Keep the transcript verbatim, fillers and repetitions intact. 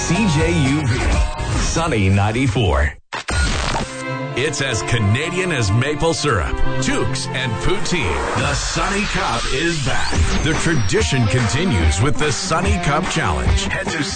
C J U V, Sunny ninety-four. It's as Canadian as maple syrup, toques, and poutine. The Sunny Cup is back. The tradition continues with the Sunny Cup Challenge. Head to